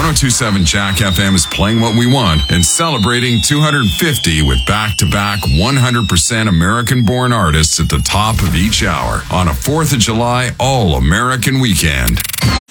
1027 Jack FM is playing what we want and celebrating 250 with back-to-back 100% American-born artists at the top of each hour on a 4th of July all-American weekend.